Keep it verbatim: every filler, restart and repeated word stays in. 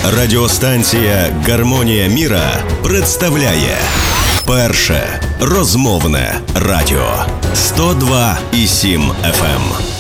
Радіостанція «Гармонія міра» представляє перше розмовне радіо сто два і сім еф ем.